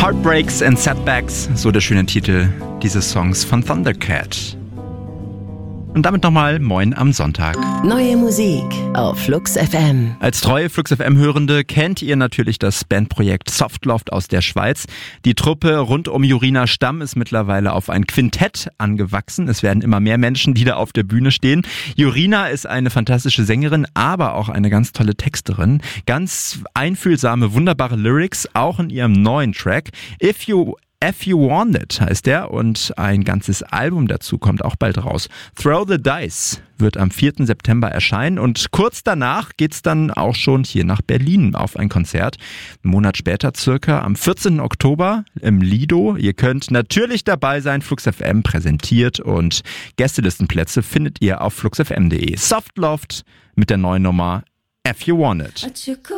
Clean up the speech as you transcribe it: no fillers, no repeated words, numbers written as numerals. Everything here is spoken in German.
Heartbreaks and Setbacks, so der schöne Titel dieses Songs von Thundercat. Und damit nochmal Moin am Sonntag. Neue Musik auf Flux FM. Als treue Flux FM-Hörende kennt ihr natürlich das Bandprojekt Softloft aus der Schweiz. Die Truppe rund um Jorina Stamm ist mittlerweile auf ein Quintett angewachsen. Es werden immer mehr Menschen, die da auf der Bühne stehen. Jorina ist eine fantastische Sängerin, aber auch eine ganz tolle Texterin. Ganz einfühlsame, wunderbare Lyrics, auch in ihrem neuen Track. If You Want It heißt der und ein ganzes Album dazu kommt auch bald raus. Throw the Dice wird am 4. September erscheinen und kurz danach geht's dann auch schon hier nach Berlin auf ein Konzert. Einen Monat später circa am 14. Oktober im Lido. Ihr könnt natürlich dabei sein, Flux FM präsentiert und Gästelistenplätze findet ihr auf fluxfm.de. Softloft mit der neuen Nummer If You Want It.